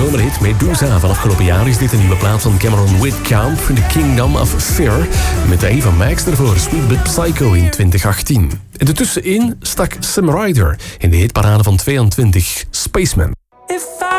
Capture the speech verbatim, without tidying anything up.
zomerhit Medusa. Van afgelopen jaar is dit een nieuwe plaat van Cameron Whitcomb, The Kingdom of Fear. Met Eva Max ervoor, Sweet But Psycho in twintig achttien. En ertussenin stak Sam Ryder in de hitparade van tweeëntwintig, Spaceman.